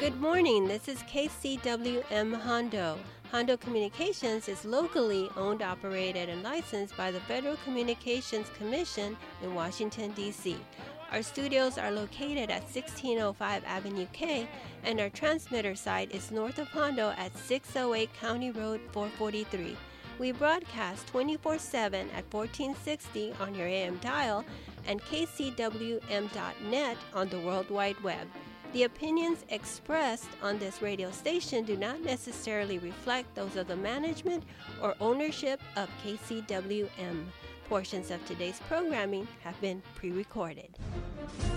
Good morning. This is KCWM Hondo. Hondo Communications is locally owned, operated, and licensed by the Federal Communications Commission in Washington, D.C. Our studios are located at 1605 Avenue K, and our transmitter site is north of Hondo at 608 County Road 443. We broadcast 24/7 at 1460 on your AM dial and kcwm.net on the World Wide Web. The opinions expressed on this radio station do not necessarily reflect those of the management or ownership of KCWM. Portions of today's programming have been pre-recorded.